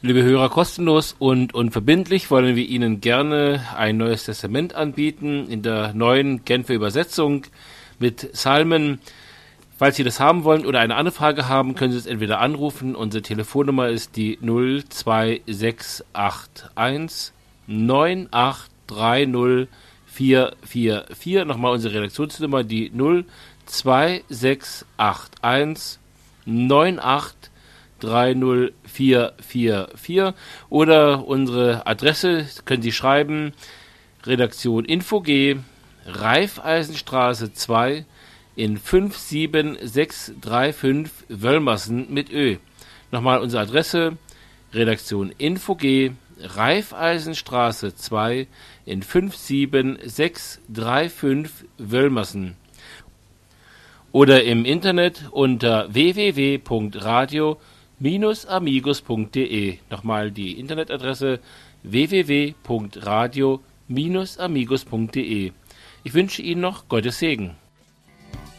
Liebe Hörer, kostenlos und unverbindlich wollen wir Ihnen gerne ein neues Testament anbieten in der neuen Genfer Übersetzung mit Psalmen. Falls Sie das haben wollen oder eine Anfrage haben, können Sie es entweder anrufen. Unsere Telefonnummer ist die 02681 9830 444. Nochmal unsere Redaktionsnummer, die 02681 9830 444. Oder unsere Adresse können Sie schreiben: Redaktion Info G, Raiffeisenstraße 2 in 57635 Wölmersen mit Ö. Nochmal unsere Adresse: Redaktion Info G, Raiffeisenstraße 2 in 57635 Wölmersen. Oder im Internet unter www.radio-amigos.de. Nochmal die Internetadresse: www.radio-amigos.de. Ich wünsche Ihnen noch Gottes Segen.